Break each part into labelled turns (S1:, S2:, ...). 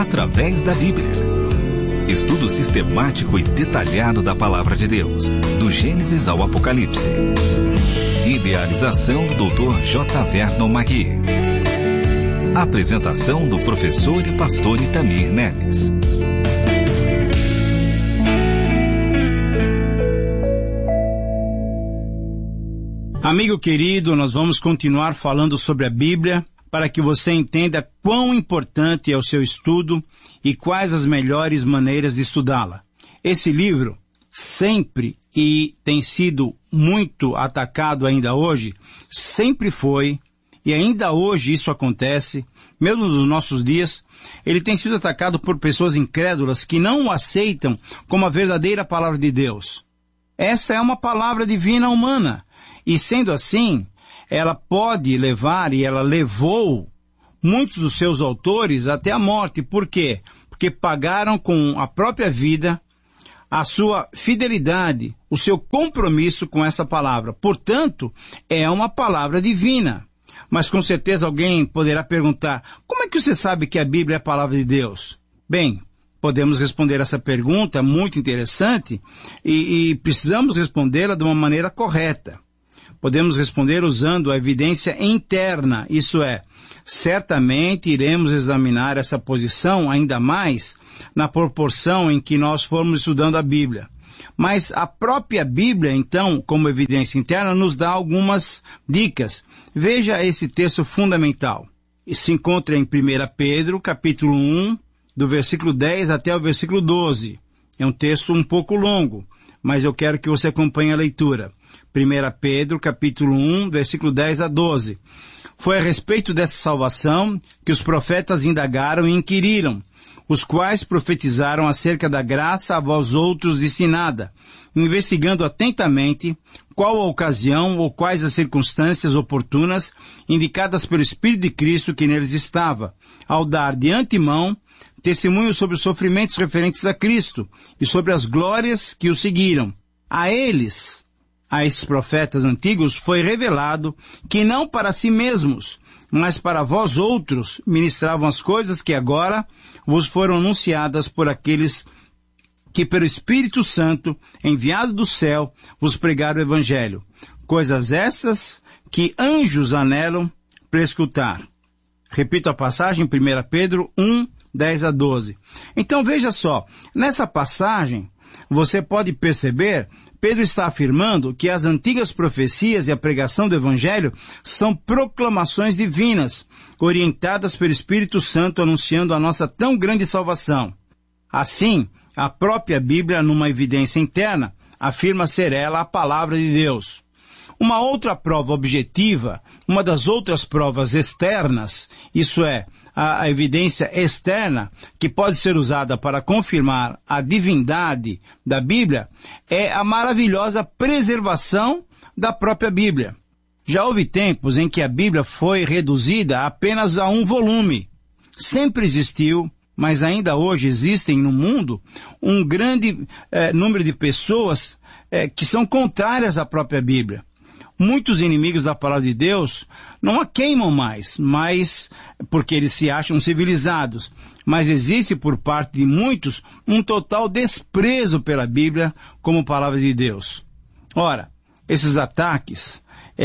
S1: através da Bíblia. Estudo sistemático e detalhado da Palavra de Deus, do Gênesis ao Apocalipse. Idealização do Dr. J. Vernon Magui. Apresentação do professor e pastor Itamir Neves.
S2: Amigo querido, nós vamos continuar falando sobre a Bíblia para que você entenda quão importante é o seu estudo e quais as melhores maneiras de estudá-la. Esse livro sempre, e tem sido muito atacado ainda hoje, sempre foi, e ainda hoje isso acontece, mesmo nos nossos dias, ele tem sido atacado por pessoas incrédulas que não o aceitam como a verdadeira palavra de Deus. Essa é uma palavra divina humana. E sendo assim, ela pode levar, e ela levou, muitos dos seus autores até a morte. Por quê? Porque pagaram com a própria vida a sua fidelidade, o seu compromisso com essa palavra. Portanto, é uma palavra divina. Mas com certeza alguém poderá perguntar, como é que você sabe que a Bíblia é a palavra de Deus? Bem, podemos responder essa pergunta muito interessante e precisamos respondê-la de uma maneira correta. Podemos responder usando a evidência interna, isso é, certamente iremos examinar essa posição ainda mais na proporção em que nós formos estudando a Bíblia. Mas a própria Bíblia, então, como evidência interna, nos dá algumas dicas. Veja esse texto fundamental. Se encontra em 1 Pedro, capítulo 1, do versículo 10 até o versículo 12. É um texto um pouco longo, mas eu quero que você acompanhe a leitura. 1 Pedro, capítulo 1, versículo 10 a 12. Foi a respeito dessa salvação que os profetas indagaram e inquiriram, os quais profetizaram acerca da graça a vós outros destinada, investigando atentamente qual a ocasião ou quais as circunstâncias oportunas indicadas pelo Espírito de Cristo que neles estava, ao dar de antemão testemunho sobre os sofrimentos referentes a Cristo e sobre as glórias que o seguiram. A esses profetas antigos foi revelado que não para si mesmos, mas para vós outros ministravam as coisas que agora vos foram anunciadas por aqueles que pelo Espírito Santo, enviado do céu, vos pregaram o Evangelho. Coisas essas que anjos anelam para escutar. Repito a passagem, 1 Pedro 1, 10 a 12. Então veja só, nessa passagem você pode perceber, Pedro está afirmando que as antigas profecias e a pregação do Evangelho são proclamações divinas, orientadas pelo Espírito Santo anunciando a nossa tão grande salvação. Assim, a própria Bíblia, numa evidência interna, afirma ser ela a palavra de Deus. Uma outra prova objetiva, uma das outras provas externas, isso é, a evidência externa, que pode ser usada para confirmar a divindade da Bíblia, é a maravilhosa preservação da própria Bíblia. Já houve tempos em que a Bíblia foi reduzida apenas a um volume. Sempre existiu, mas ainda hoje existem no mundo, um grande número de pessoas que são contrárias à própria Bíblia. Muitos inimigos da palavra de Deus não a queimam mais, mas porque eles se acham civilizados. Mas existe por parte de muitos um total desprezo pela Bíblia como palavra de Deus. Ora, esses ataques,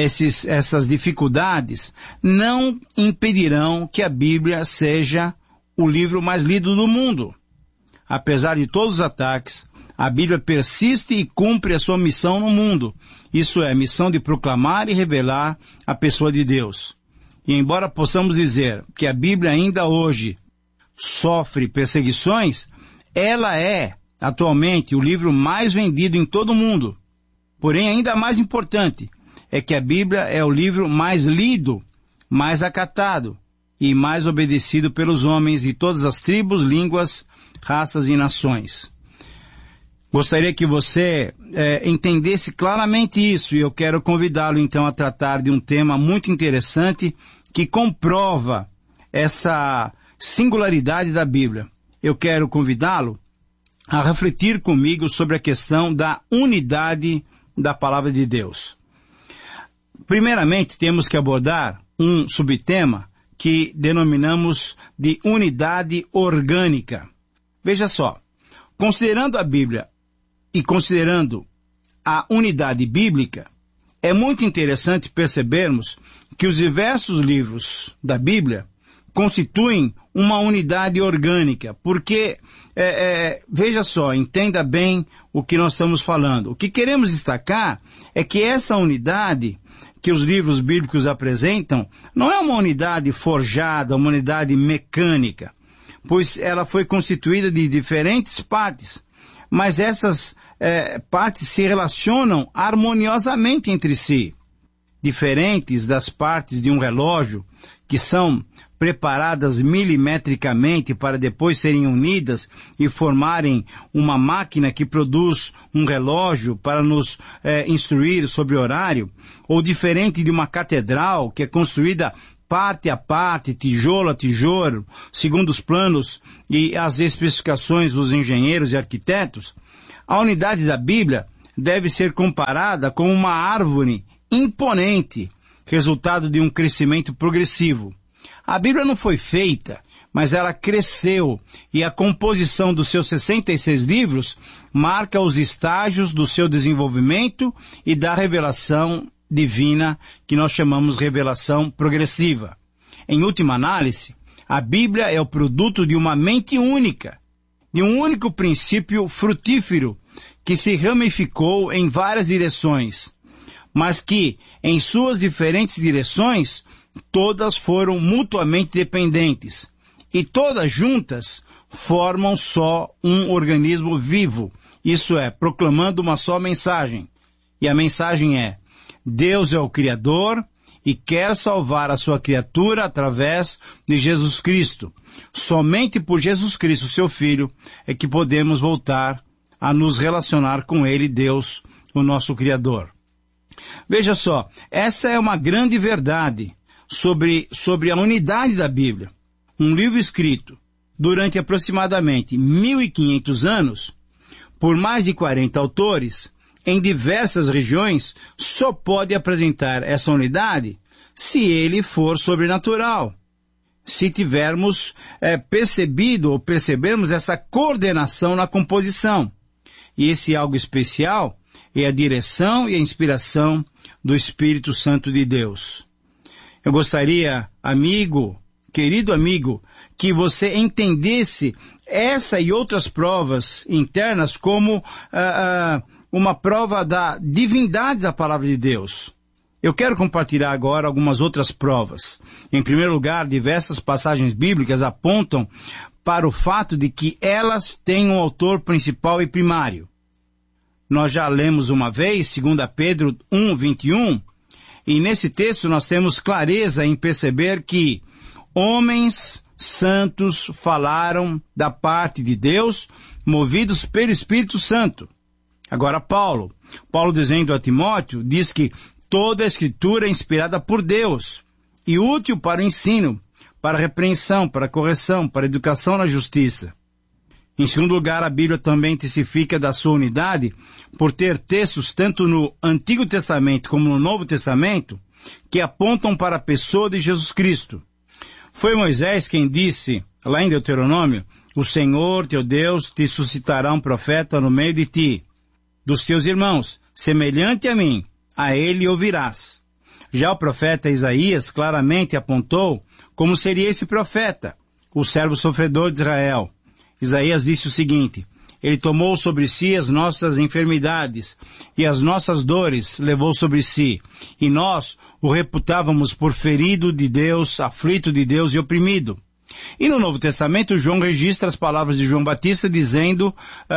S2: essas dificuldades não impedirão que a Bíblia seja o livro mais lido do mundo. Apesar de todos os ataques, a Bíblia persiste e cumpre a sua missão no mundo. Isso é, a missão de proclamar e revelar a pessoa de Deus. E embora possamos dizer que a Bíblia ainda hoje sofre perseguições, ela é, atualmente, o livro mais vendido em todo o mundo. Porém, ainda mais importante, é que a Bíblia é o livro mais lido, mais acatado e mais obedecido pelos homens de todas as tribos, línguas, raças e nações. Gostaria que você entendesse claramente isso, e eu quero convidá-lo então a tratar de um tema muito interessante que comprova essa singularidade da Bíblia. Eu quero convidá-lo a refletir comigo sobre a questão da unidade da palavra de Deus. Primeiramente, temos que abordar um subtema que denominamos de unidade orgânica. Veja só, considerando a Bíblia e considerando a unidade bíblica, é muito interessante percebermos que os diversos livros da Bíblia constituem uma unidade orgânica, porque, veja só, entenda bem o que nós estamos falando. O que queremos destacar é que essa unidade que os livros bíblicos apresentam não é uma unidade forjada, uma unidade mecânica, pois ela foi constituída de diferentes partes, mas essas partes se relacionam harmoniosamente entre si, diferentes das partes de um relógio que são preparadas milimetricamente para depois serem unidas e formarem uma máquina que produz um relógio para nos instruir sobre horário, ou diferente de uma catedral que é construída parte a parte, tijolo a tijolo, segundo os planos e as especificações dos engenheiros e arquitetos. A unidade da Bíblia deve ser comparada com uma árvore imponente, resultado de um crescimento progressivo. A Bíblia não foi feita, mas ela cresceu, e a composição dos seus 66 livros marca os estágios do seu desenvolvimento e da revelação divina, que nós chamamos revelação progressiva. Em última análise, a Bíblia é o produto de uma mente única, de um único princípio frutífero que se ramificou em várias direções, mas que, em suas diferentes direções, todas foram mutuamente dependentes, e todas juntas formam só um organismo vivo, isso é, proclamando uma só mensagem. E a mensagem é: Deus é o Criador e quer salvar a sua criatura através de Jesus Cristo. Somente por Jesus Cristo, seu Filho, é que podemos voltar a nos relacionar com Ele, Deus, o nosso Criador. Veja só, essa é uma grande verdade sobre a unidade da Bíblia. Um livro escrito durante aproximadamente 1500 anos, por mais de 40 autores, em diversas regiões, só pode apresentar essa unidade se ele for sobrenatural. Se tivermos percebido ou percebermos essa coordenação na composição. E esse algo especial é a direção e a inspiração do Espírito Santo de Deus. Eu gostaria, querido amigo, que você entendesse essa e outras provas internas como uma prova da divindade da palavra de Deus. Eu quero compartilhar agora algumas outras provas. Em primeiro lugar, diversas passagens bíblicas apontam para o fato de que elas têm um autor principal e primário. Nós já lemos uma vez, 2 Pedro 1:21, e nesse texto nós temos clareza em perceber que homens santos falaram da parte de Deus, movidos pelo Espírito Santo. Agora Paulo dizendo a Timóteo, diz que toda a Escritura é inspirada por Deus e útil para o ensino, para a repreensão, para a correção, para a educação na justiça. Em segundo lugar, a Bíblia também testifica da sua unidade por ter textos tanto no Antigo Testamento como no Novo Testamento que apontam para a pessoa de Jesus Cristo. Foi Moisés quem disse, lá em Deuteronômio, o Senhor, teu Deus, te suscitará um profeta no meio de ti, dos teus irmãos, semelhante a mim, a ele ouvirás. Já o profeta Isaías claramente apontou como seria esse profeta, o servo sofredor de Israel. Isaías disse o seguinte: ele tomou sobre si as nossas enfermidades e as nossas dores levou sobre si, e nós o reputávamos por ferido de Deus, aflito de Deus e oprimido. E no Novo Testamento, João registra as palavras de João Batista dizendo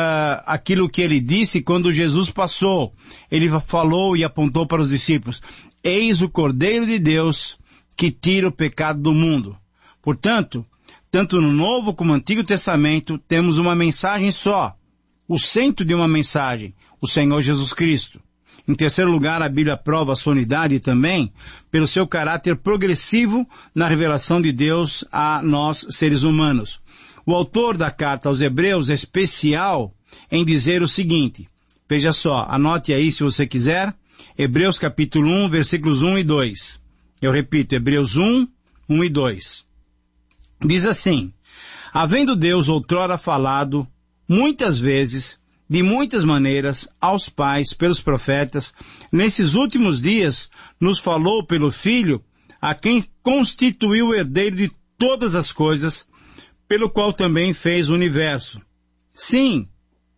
S2: aquilo que ele disse quando Jesus passou. Ele falou e apontou para os discípulos: eis o Cordeiro de Deus que tira o pecado do mundo. Portanto, tanto no Novo como no Antigo Testamento, temos uma mensagem só, o centro de uma mensagem, o Senhor Jesus Cristo. Em terceiro lugar, a Bíblia prova a sua unidade também pelo seu caráter progressivo na revelação de Deus a nós, seres humanos. O autor da carta aos Hebreus é especial em dizer o seguinte, veja só, anote aí se você quiser, Hebreus capítulo 1, versículos 1 e 2. Eu repito, Hebreus 1, 1 e 2. Diz assim: havendo Deus outrora falado, muitas vezes, de muitas maneiras, aos pais, pelos profetas, nesses últimos dias, nos falou pelo Filho, a quem constituiu o herdeiro de todas as coisas, pelo qual também fez o universo. Sim,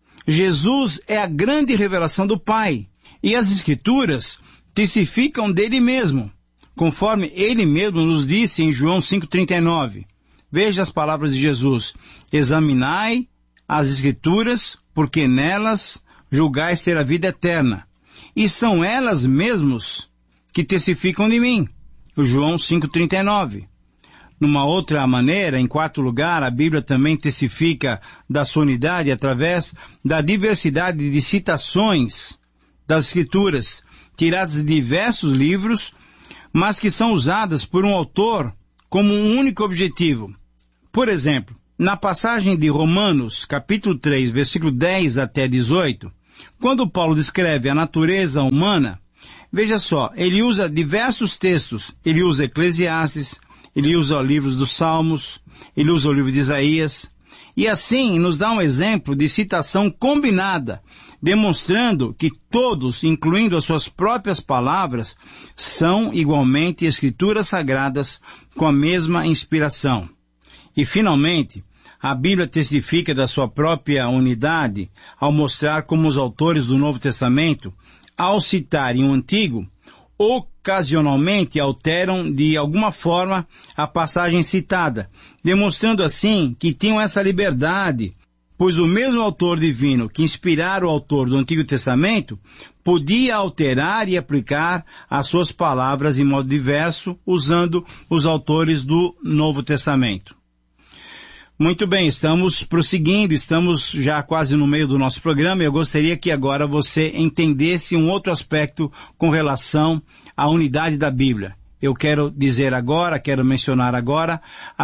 S2: Jesus é a grande revelação do Pai, e as Escrituras testificam dele mesmo, conforme ele mesmo nos disse em João 5,39. Veja as palavras de Jesus: examinai as Escrituras, porque nelas julgais ter a vida eterna, e são elas mesmas que testificam de mim. O João 5,39. Numa outra maneira, em quarto lugar, a Bíblia também testifica da sua unidade através da diversidade de citações das Escrituras, tiradas de diversos livros, mas que são usadas por um autor como um único objetivo. Por exemplo, na passagem de Romanos, capítulo 3, versículo 10 até 18, quando Paulo descreve a natureza humana, veja só, ele usa diversos textos. Ele usa Eclesiastes, ele usa livros dos Salmos, ele usa o livro de Isaías, e assim nos dá um exemplo de citação combinada, demonstrando que todos, incluindo as suas próprias palavras, são igualmente escrituras sagradas com a mesma inspiração. E finalmente, a Bíblia testifica da sua própria unidade ao mostrar como os autores do Novo Testamento, ao citarem o Antigo, ocasionalmente alteram de alguma forma a passagem citada, demonstrando assim que tinham essa liberdade, pois o mesmo autor divino que inspirara o autor do Antigo Testamento podia alterar e aplicar as suas palavras em modo diverso, usando os autores do Novo Testamento. Muito bem, estamos prosseguindo, estamos já quase no meio do nosso programa. Eu gostaria que agora você entendesse um outro aspecto com relação à unidade da Bíblia. Eu quero mencionar agora,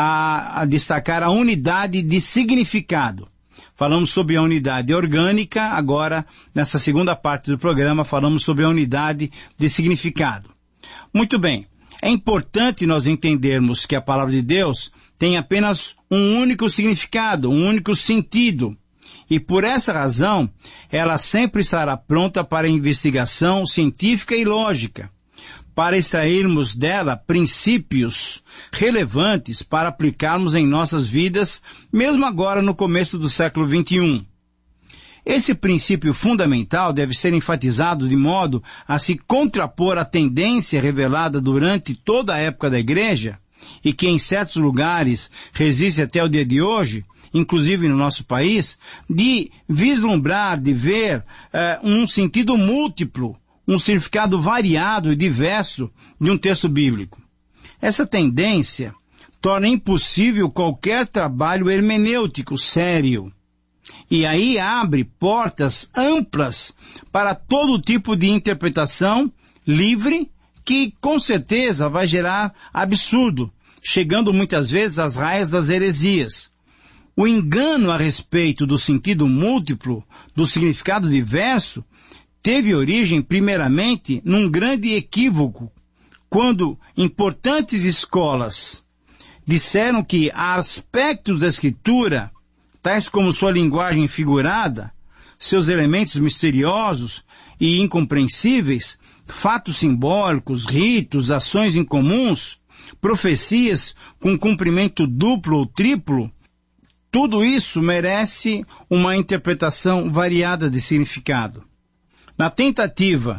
S2: a destacar a unidade de significado. Falamos sobre a unidade orgânica, agora, nessa segunda parte do programa, falamos sobre a unidade de significado. Muito bem, é importante nós entendermos que a palavra de Deus tem apenas um único significado, um único sentido. E por essa razão, ela sempre estará pronta para investigação científica e lógica, para extrairmos dela princípios relevantes para aplicarmos em nossas vidas, mesmo agora no começo do século XXI. Esse princípio fundamental deve ser enfatizado de modo a se contrapor à tendência revelada durante toda a época da Igreja, e que em certos lugares resiste até o dia de hoje, inclusive no nosso país, de vislumbrar, de ver um sentido múltiplo, um significado variado e diverso de um texto bíblico. Essa tendência torna impossível qualquer trabalho hermenêutico sério, e aí abre portas amplas para todo tipo de interpretação livre, que com certeza vai gerar absurdo, chegando muitas vezes às raias das heresias. O engano a respeito do sentido múltiplo, do significado diverso, teve origem primeiramente num grande equívoco, quando importantes escolas disseram que há aspectos da Escritura, tais como sua linguagem figurada, seus elementos misteriosos e incompreensíveis, fatos simbólicos, ritos, ações incomuns, profecias com cumprimento duplo ou triplo, tudo isso merece uma interpretação variada de significado. Na tentativa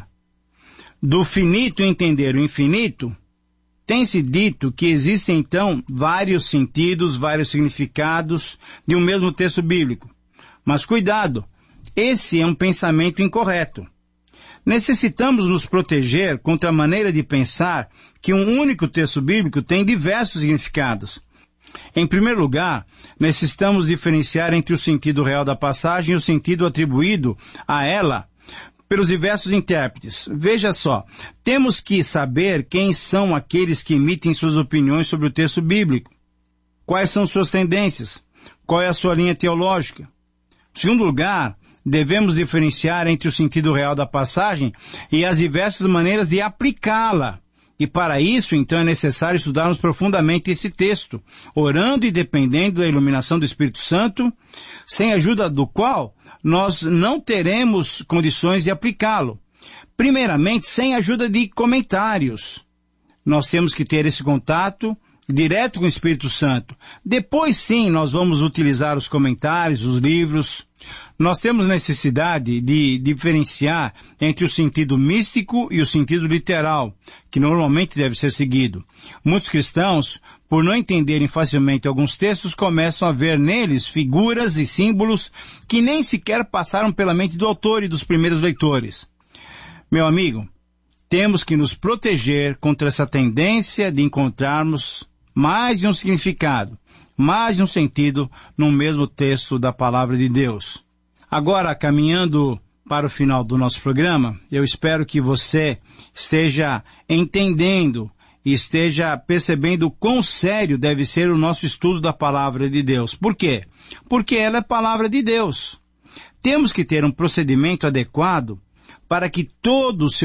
S2: do finito entender o infinito, tem-se dito que existem então vários sentidos, vários significados de um mesmo texto bíblico. Mas cuidado, esse é um pensamento incorreto. Necessitamos nos proteger contra a maneira de pensar que um único texto bíblico tem diversos significados. Em primeiro lugar, necessitamos diferenciar entre o sentido real da passagem e o sentido atribuído a ela pelos diversos intérpretes. Veja só, temos que saber quem são aqueles que emitem suas opiniões sobre o texto bíblico. Quais são suas tendências? Qual é a sua linha teológica? Em segundo lugar, devemos diferenciar entre o sentido real da passagem e as diversas maneiras de aplicá-la, E para isso, então, é necessário estudarmos profundamente esse texto, orando e dependendo da iluminação do Espírito Santo, sem a ajuda do qual nós não teremos condições de aplicá-lo. Primeiramente, sem a ajuda de comentários. Nós temos que ter esse contato direto com o Espírito Santo. Depois, sim, nós vamos utilizar os comentários, os livros. Nós temos necessidade de diferenciar entre o sentido místico e o sentido literal, que normalmente deve ser seguido. Muitos cristãos, por não entenderem facilmente alguns textos, começam a ver neles figuras e símbolos que nem sequer passaram pela mente do autor e dos primeiros leitores. Meu amigo, temos que nos proteger contra essa tendência de encontrarmos mais de um significado, mais de um sentido no mesmo texto da Palavra de Deus. Agora, caminhando para o final do nosso programa, eu espero que você esteja entendendo e esteja percebendo quão sério deve ser o nosso estudo da Palavra de Deus. Por quê? Porque ela é Palavra de Deus. Temos que ter um procedimento adequado para que todo o seu